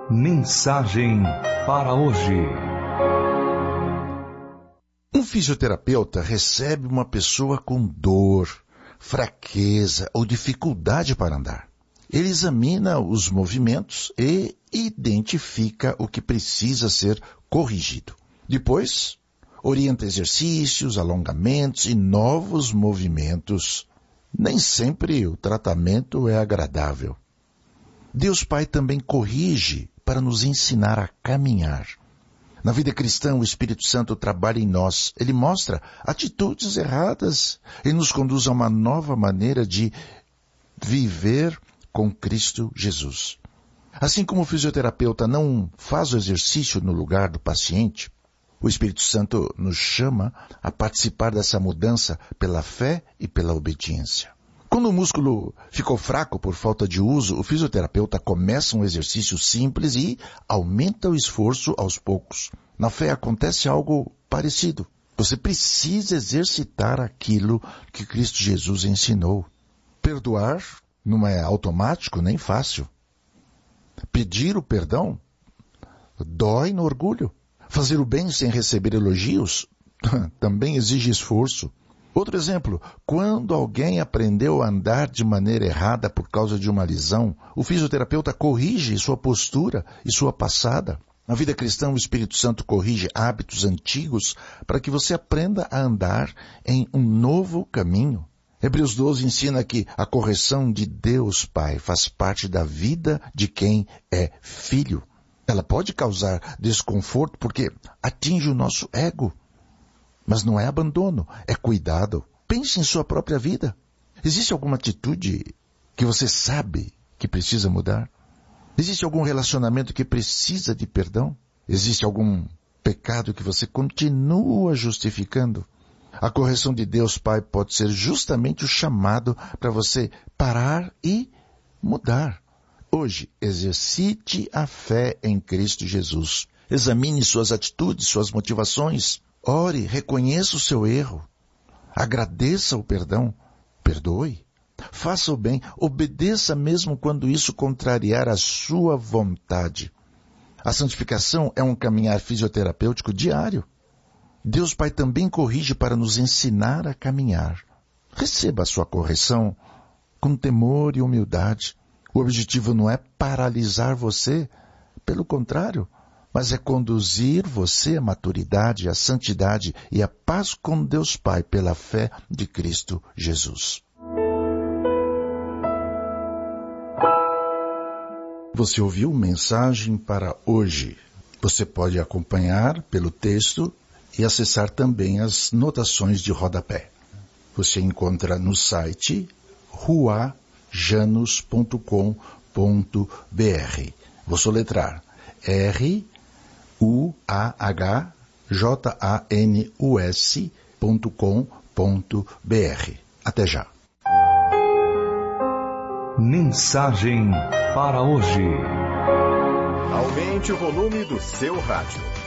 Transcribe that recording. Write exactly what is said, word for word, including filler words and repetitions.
Mensagem para hoje. Um fisioterapeuta recebe uma pessoa com dor, fraqueza ou dificuldade para andar. Ele examina os movimentos e identifica o que precisa ser corrigido. Depois, orienta exercícios, alongamentos e novos movimentos. Nem sempre o tratamento é agradável. Deus Pai também corrige para nos ensinar a caminhar. Na vida cristã, o Espírito Santo trabalha em nós. Ele mostra atitudes erradas e nos conduz a uma nova maneira de viver com Cristo Jesus. Assim como o fisioterapeuta não faz o exercício no lugar do paciente, o Espírito Santo nos chama a participar dessa mudança pela fé e pela obediência. Quando o músculo ficou fraco por falta de uso, o fisioterapeuta começa um exercício simples e aumenta o esforço aos poucos. Na fé acontece algo parecido. Você precisa exercitar aquilo que Cristo Jesus ensinou. Perdoar não é automático nem fácil. Pedir o perdão dói no orgulho. Fazer o bem sem receber elogios também exige esforço. Outro exemplo, quando alguém aprendeu a andar de maneira errada por causa de uma lesão, o fisioterapeuta corrige sua postura e sua passada. Na vida cristã, o Espírito Santo corrige hábitos antigos para que você aprenda a andar em um novo caminho. Hebreus doze ensina que a correção de Deus Pai faz parte da vida de quem é filho. Ela pode causar desconforto porque atinge o nosso ego. Mas não é abandono, é cuidado. Pense em sua própria vida. Existe alguma atitude que você sabe que precisa mudar? Existe algum relacionamento que precisa de perdão? Existe algum pecado que você continua justificando? A correção de Deus Pai pode ser justamente o chamado para você parar e mudar. Hoje, exercite a fé em Cristo Jesus. Examine suas atitudes, suas motivações. Ore, reconheça o seu erro. Agradeça o perdão. Perdoe. Faça o bem. Obedeça mesmo quando isso contrariar a sua vontade. A santificação é um caminhar fisioterapêutico diário. Deus Pai também corrige para nos ensinar a caminhar. Receba a sua correção com temor e humildade. O objetivo não é paralisar você. Pelo contrário, mas é conduzir você à maturidade, à santidade e à paz com Deus Pai pela fé de Cristo Jesus. Você ouviu Mensagem para hoje. Você pode acompanhar pelo texto e acessar também as notações de rodapé. Você encontra no site rua janus ponto com ponto b r. Vou soletrar R U A H J A N U S ponto com ponto b r. Até já. Mensagem para hoje. Aumente o volume do seu rádio.